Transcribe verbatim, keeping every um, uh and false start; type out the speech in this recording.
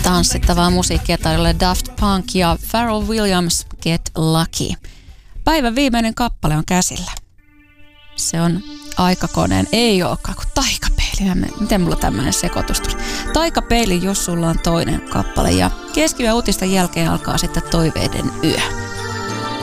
tanssittavaa musiikkia tarjolle Daft Punk ja Pharrell Williams Get Lucky. Päivän viimeinen kappale on käsillä. Se on Aikakoneen, ei olekaan kuin Taikapeili. Miten mulla tämmöinen sekoitus tuli? Taikapeili, jos sulla on toinen kappale. Ja keskiyön uutisten jälkeen alkaa sitten toiveiden yö.